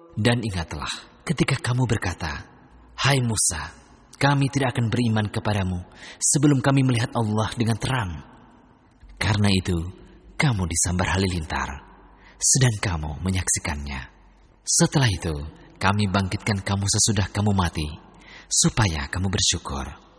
Dan ingatlah ketika kamu berkata, "Hai Musa, kami tidak akan beriman kepadamu sebelum kami melihat Allah dengan terang." Karena itu, kamu disambar halilintar, sedang kamu menyaksikannya. Setelah itu, kami bangkitkan kamu sesudah kamu mati, supaya kamu bersyukur.